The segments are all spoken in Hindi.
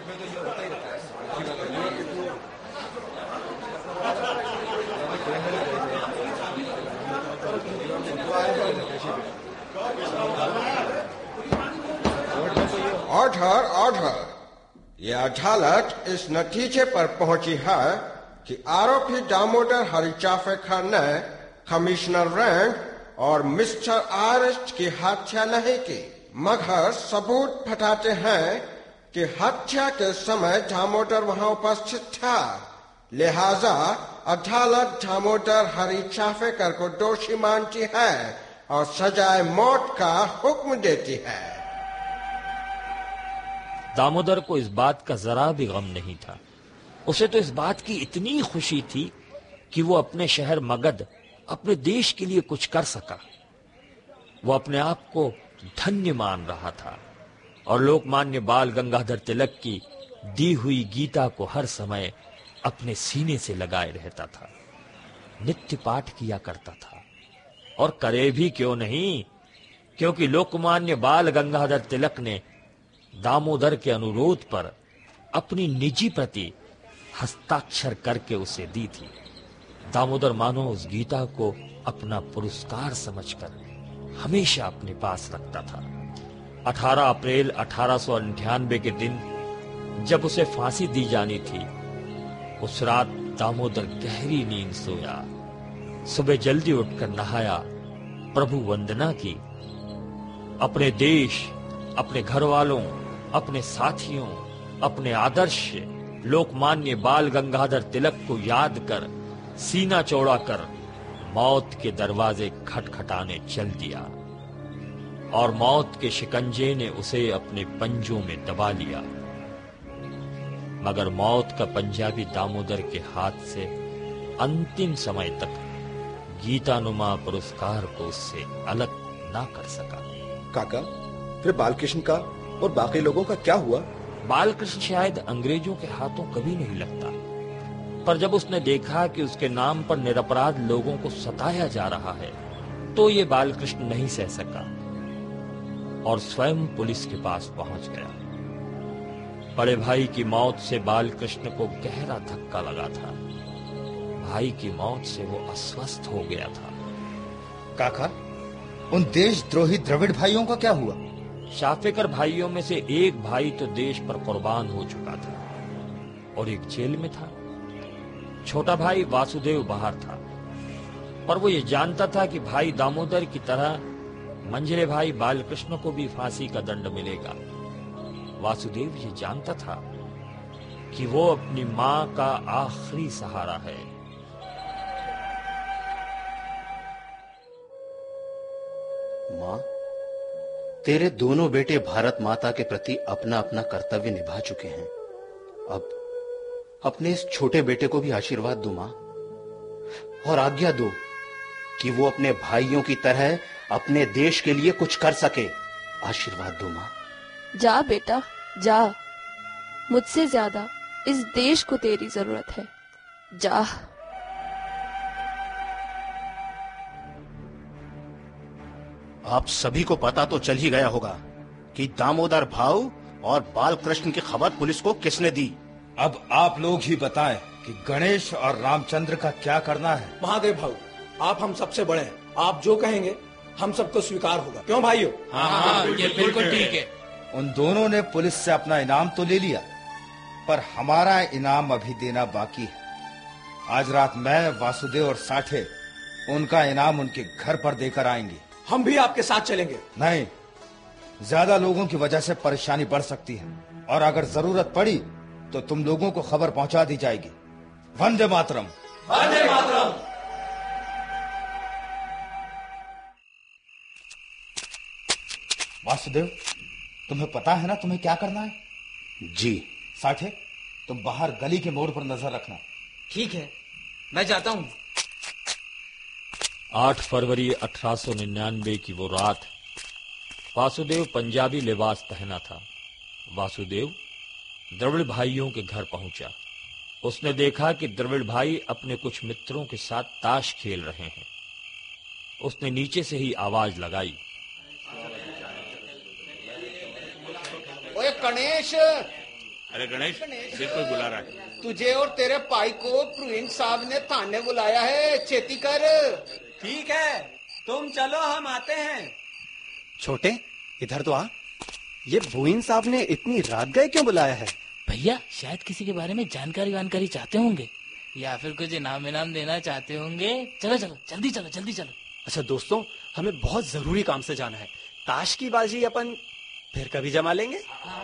Order order. ये अदालत इस नतीजे पर पहुंची है कि आरोपी दामोदर हरिचाफेकर ने कमिश्नर रैंक और मिस्टर आरेस्ट की हत्या नहीं की, मगर सबूत बताते हैं कि हत्या के समय दामोदर वहां उपस्थित था। लिहाजा अदालत दामोदर हरिचाफेकर को दोषी मानती है और सजाए मौत का हुक्म देती है। दामोदर को इस बात का जरा भी गम नहीं था। उसे तो इस बात की इतनी खुशी थी कि वो अपने शहर मगध, अपने देश के लिए कुछ कर सका। वो अपने आप को धन्य मान रहा था और लोकमान्य बाल गंगाधर तिलक की दी हुई गीता को हर समय अपने सीने से लगाए रहता था। नित्य पाठ किया करता था और करे भी क्यों नहीं, क्योंकि लोकमान्य बाल गंगाधर तिलक ने दामोदर के अनुरोध पर अपनी निजी प्रति हस्ताक्षर करके उसे दी थी। दामोदर मानो उस गीता को अपना पुरस्कार समझकर हमेशा अपने पास रखता था। 18 अप्रैल 1898 के दिन जब उसे फांसी दी जानी थी, उस रात दामोदर गहरी नींद सोया। सुबह जल्दी उठकर नहाया, प्रभु वंदना की, अपने देश, अपने घर वालों, अपने साथियों, अपने आदर्श लोकमान्य बाल गंगाधर तिलक को याद कर सीना चौड़ा कर मौत के दरवाजे खटखटाने चल दिया और मौत के शिकंजे ने उसे अपने पंजों में दबा लिया। मगर मौत का पंजा भी दामोदर के हाथ से अंतिम समय तक गीतानुमा पुरस्कार को उससे अलग ना कर सका। काका, फिर बालकृष्ण का और बाकी लोगों का क्या हुआ? बालकृष्ण शायद अंग्रेजों के हाथों कभी नहीं लगता, पर जब उसने देखा कि उसके नाम पर निरपराध लोगों को सताया जा रहा है, तो ये बालकृष्ण नहीं सह सका और स्वयं पुलिस के पास पहुंच गया। बड़े भाई की मौत से बालकृष्ण को गहरा धक्का लगा था। भाई की मौत से वो अस्वस्थ हो गया था। काका, उन देशद्रोही द्रविड़ भाइयों का क्या हुआ? चाफेकर भाइयों में से एक भाई तो देश पर कुर्बान हो चुका था और एक जेल में था। छोटा भाई वासुदेव बाहर था, पर वो ये जानता था कि भाई दामोदर की तरह मंझले भाई बालकृष्ण को भी फांसी का दंड मिलेगा। वासुदेव ये जानता था कि वो अपनी मां का आखिरी सहारा है। मां, तेरे दोनों बेटे भारत माता के प्रति अपना अपना कर्तव्य निभा चुके हैं। अब अपने इस छोटे बेटे को भी आशीर्वाद दो मां, और आज्ञा दो कि वो अपने भाइयों की तरह अपने देश के लिए कुछ कर सके। आशीर्वाद दो मां। जा बेटा जा, मुझसे ज्यादा इस देश को तेरी जरूरत है। जा। आप सभी को पता तो चल ही गया होगा कि दामोदर भाऊ और बालकृष्ण की खबर पुलिस को किसने दी। अब आप लोग ही बताएं कि गणेश और रामचंद्र का क्या करना है। महादेव भाऊ, आप हम सबसे बड़े हैं, आप जो कहेंगे हम सबको स्वीकार होगा। क्यों भाइयों? हाँ, ये बिल्कुल ठीक है। उन दोनों ने पुलिस से अपना इनाम तो ले लिया, पर हमारा इनाम अभी देना बाकी है। आज रात मैं, वासुदेव और साठे उनका इनाम उनके घर पर देकर आएंगे। हम भी आपके साथ चलेंगे। नहीं, ज्यादा लोगों की वजह से परेशानी बढ़ सकती है और अगर जरूरत पड़ी तो तुम लोगों को खबर पहुंचा दी जाएगी। वंदे मातरम। वंदे मातरम। वासुदेव, तुम्हें पता है ना तुम्हें क्या करना है? जी। साठे, तुम बाहर गली के मोड़ पर नजर रखना। ठीक है, मैं जाता हूँ। 8 फरवरी 1899 की वो रात वासुदेव पंजाबी लिबास पहना था। वासुदेव द्रविड़ भाइयों के घर पहुंचा। उसने देखा कि द्रविड़ भाई अपने कुछ मित्रों के साथ ताश खेल रहे हैं। उसने नीचे से ही आवाज लगाई, ओए गणेश, अरे गणेश, सिर कोई बुला रहा है। तुझे और तेरे भाई को प्रूइंग साहब ने थाने बुलाया है, चेती कर। ठीक है, तुम चलो, हम आते हैं। छोटे, इधर तो आ। ये भूइन साहब ने इतनी रात गए क्यों बुलाया है? भैया शायद किसी के बारे में जानकारी चाहते होंगे, या फिर कुछ इनाम देना चाहते होंगे। चलो चलो, जल्दी चलो, जल्दी चलो। अच्छा दोस्तों, हमें बहुत जरूरी काम से जाना है। ताश की बाजी अपन फिर कभी जमा लेंगे।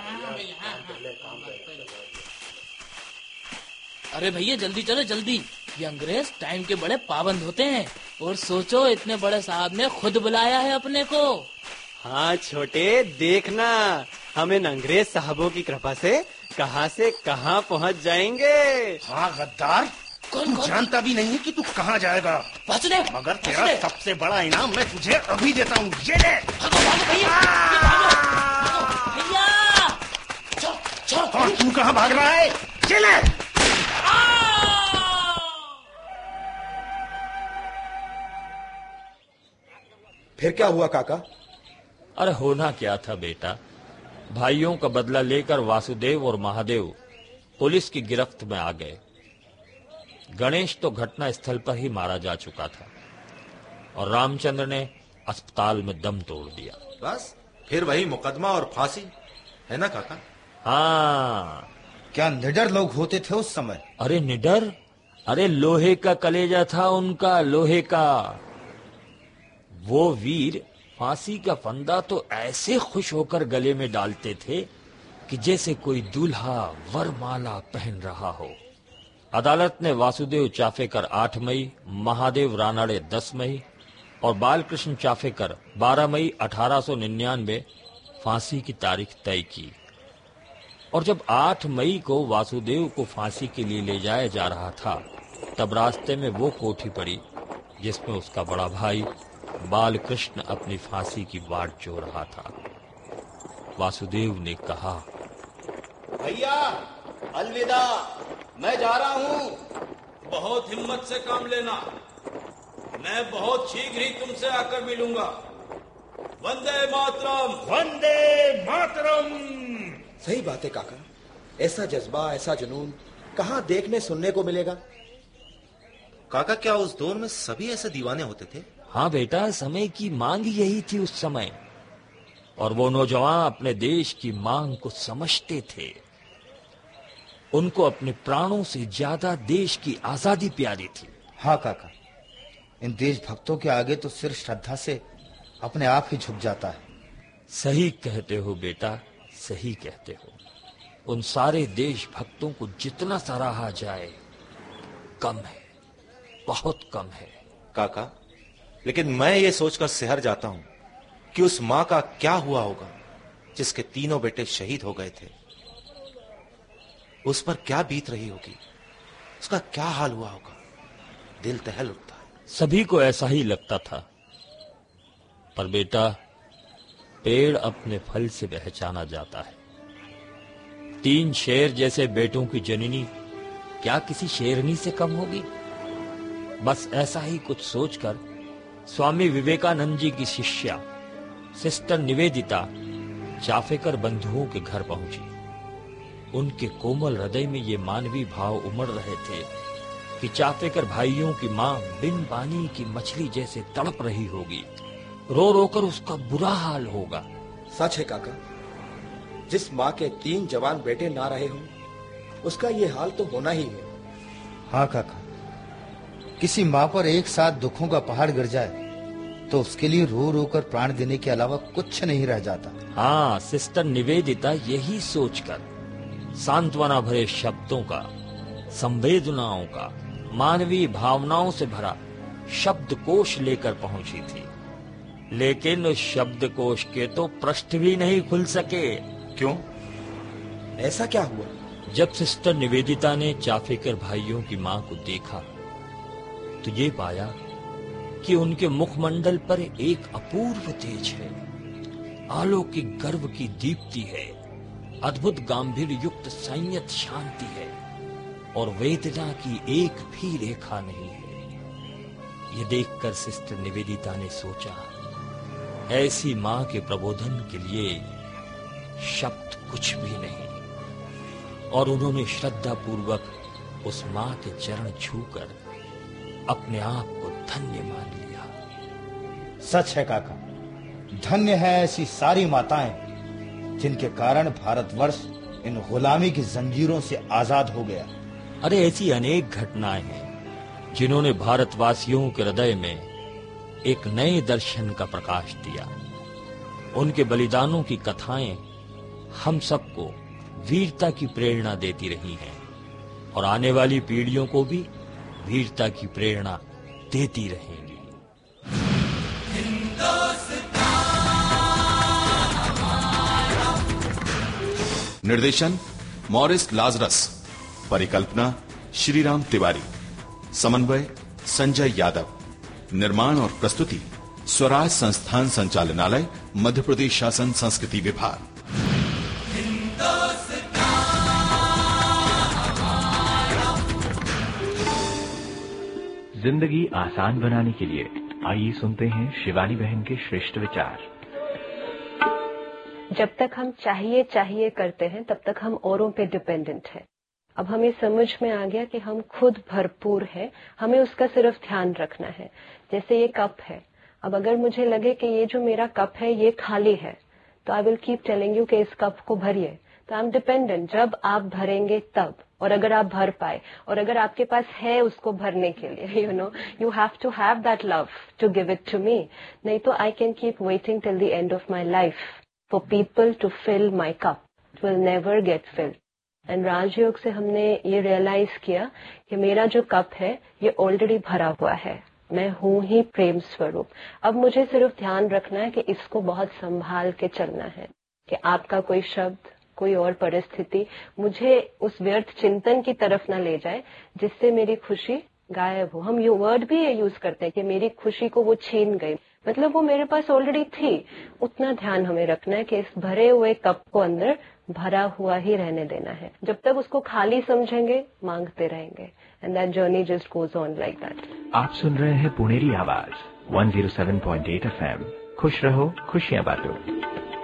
अरे भैया जल्दी चलो, जल्दी। ये अंग्रेज टाइम के बड़े पाबंद होते हैं, और सोचो इतने बड़े साहब ने खुद बुलाया है अपने को। हाँ छोटे, देखना हम इन अंग्रेज साहबों की कृपा से कहाँ पहुँच जाएंगे। हाँ गद्दार, कौन जानता भी नहीं कि तू कहाँ जाएगा। मगर तेरा सबसे बड़ा इनाम मैं तुझे अभी देता हूँ। ये ले। और तू कहाँ भाग रहा है? ये ले। फिर क्या हुआ काका? अरे होना क्या था बेटा, भाइयों का बदला लेकर वासुदेव और महादेव पुलिस की गिरफ्त में आ गए। गणेश तो घटना स्थल पर ही मारा जा चुका था और रामचंद्र ने अस्पताल में दम तोड़ दिया। बस फिर वही मुकदमा और फांसी है ना काका? हाँ। क्या निडर लोग होते थे उस समय? अरे निडर, अरे लोहे का कलेजा था उनका, लोहे का। वो वीर फांसी का फंदा तो ऐसे खुश होकर गले में डालते थे कि जैसे कोई दूल्हा वरमाला पहन रहा हो। अदालत ने वासुदेव चाफेकर 8 मई, महादेव रानाड़े 10 मई और बालकृष्ण चाफेकर 12 मई 1899 फांसी की तारीख तय की। और जब 8 मई को वासुदेव को फांसी के लिए ले जाया जा रहा था, तब रास्ते में वो कोठी पड़ी जिसमें उसका बड़ा भाई बालकृष्ण अपनी फांसी की वाट जो रहा था। वासुदेव ने कहा, भैया अलविदा, मैं जा रहा हूँ। बहुत हिम्मत से काम लेना, मैं बहुत शीघ्र ही तुमसे आकर मिलूंगा। वंदे मातरम, वंदे मातरम। सही बात है काका, ऐसा जज्बा, ऐसा जुनून कहाँ देखने सुनने को मिलेगा। काका, क्या उस दौर में सभी ऐसे दीवाने होते थे? हाँ बेटा, समय की मांग यही थी उस समय, और वो नौजवान अपने देश की मांग को समझते थे। उनको अपने प्राणों से ज्यादा देश की आजादी प्यारी थी। हाँ काका, इन देशभक्तों के आगे तो सिर श्रद्धा से अपने आप ही झुक जाता है। सही कहते हो बेटा, सही कहते हो। उन सारे देशभक्तों को जितना सराहा जाए कम है, बहुत कम है। काका, लेकिन मैं ये सोचकर शहर जाता हूं कि उस मां का क्या हुआ होगा जिसके तीनों बेटे शहीद हो गए थे। उस पर क्या बीत रही होगी, उसका क्या हाल हुआ होगा। दिल दहल उठता है। सभी को ऐसा ही लगता था, पर बेटा, पेड़ अपने फल से पहचाना जाता है। 3 शेर जैसे बेटों की जननी क्या किसी शेरनी से कम होगी? बस ऐसा ही कुछ सोचकर स्वामी विवेकानंद जी की शिष्या सिस्टर निवेदिता चाफेकर बंधुओं के घर पहुंची। उनके कोमल हृदय में ये मानवीय भाव उमड़ रहे थे कि चाफेकर भाइयों की मां बिन पानी की मछली जैसे तड़प रही होगी, रो रोकर उसका बुरा हाल होगा। सच है काका, जिस माँ के 3 जवान बेटे ना रहे हों, उसका ये हाल तो होना ही है। हाँ काका, किसी माँ पर एक साथ दुखों का पहाड़ गिर जाए तो उसके लिए रो रो कर प्राण देने के अलावा कुछ नहीं रह जाता। हाँ, सिस्टर निवेदिता यही सोचकर सांत्वना भरे शब्दों का, संवेदनाओं का, मानवीय भावनाओं से भरा शब्दकोश लेकर पहुंची थी। लेकिन उस शब्दकोश के तो पृष्ठ भी नहीं खुल सके। क्यों? ऐसा क्या हुआ? जब सिस्टर निवेदिता ने चाफेकर भाइयों की मां को देखा तो ये पाया कि उनके मुखमंडल पर एक अपूर्व तेज है, अलौकिक गर्व की दीप्ति है, अद्भुत गांधीर्य युक्त संयत शांति है और वेदना की एक भी रेखा नहीं है। ये देखकर सिस्टर निवेदिता ने सोचा, ऐसी मां के प्रबोधन के लिए शब्द कुछ भी नहीं। और उन्होंने श्रद्धा पूर्वक उस मां के चरण छूकर अपने आप को धन्य मान लिया। सच है काका, धन्य है ऐसी सारी माताएं जिनके कारण भारतवर्ष इन गुलामी की जंजीरों से आजाद हो गया। अरे ऐसी अनेक घटनाएं हैं जिन्होंने भारतवासियों के हृदय में एक नए दर्शन का प्रकाश दिया। उनके बलिदानों की कथाएं हम सबको वीरता की प्रेरणा देती रही हैं और आने वाली पीढ़ियों को भी वीरता की प्रेरणा देती रहेंगी। निर्देशन मॉरिस लाजरस, परिकल्पना श्रीराम तिवारी, समन्वय संजय यादव, निर्माण और प्रस्तुति स्वराज संस्थान संचालनालय, मध्य प्रदेश शासन संस्कृति विभाग। जिंदगी आसान बनाने के लिए आइए सुनते हैं शिवानी बहन के श्रेष्ठ विचार। जब तक हम चाहिए चाहिए करते हैं तब तक हम औरों पे डिपेंडेंट हैं। अब हमें समझ में आ गया कि हम खुद भरपूर हैं, हमें उसका सिर्फ ध्यान रखना है। जैसे ये कप है, अब अगर मुझे लगे कि ये जो मेरा कप है ये खाली है, तो I will keep telling you कि इस कप को भरिए। तो आई एम डिपेंडेंट, जब आप भरेंगे तब, और अगर आप भर पाए और अगर आपके पास है उसको भरने के लिए, you have to have that love to give it to me. नहीं तो I can keep waiting till the end of my life for people to fill my cup, it will never get field. And राजयोग से हमने ये रियलाइज किया कि मेरा जो कप है ये ऑलरेडी भरा हुआ है, मैं हूं ही प्रेम स्वरूप। अब मुझे सिर्फ ध्यान रखना है कि इसको बहुत संभाल के चलना है कि आपका कोई शब्द, कोई और परिस्थिति मुझे उस व्यर्थ चिंतन की तरफ ना ले जाए जिससे मेरी खुशी गायब हो। हम ये वर्ड भी ये यूज करते हैं कि मेरी खुशी को वो छीन गई, मतलब वो मेरे पास ऑलरेडी थी। उतना ध्यान हमें रखना है कि इस भरे हुए कप को अंदर भरा हुआ ही रहने देना है। जब तक उसको खाली समझेंगे मांगते रहेंगे, and that journey just goes on like that. आप सुन रहे हैं पुनेरी आवाज 107.8 FM। खुश रहो, खुशियां बांटो।